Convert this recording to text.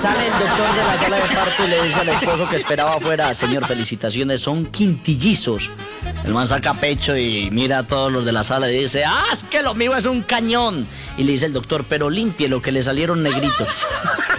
Sale el doctor de la sala de parto y le dice al esposo que esperaba afuera: señor, felicitaciones, son quintillizos. El man saca pecho y mira a todos los de la sala y dice: ¡ah, es que lo mío es un cañón! Y le dice el doctor: pero limpie lo que le salieron negritos.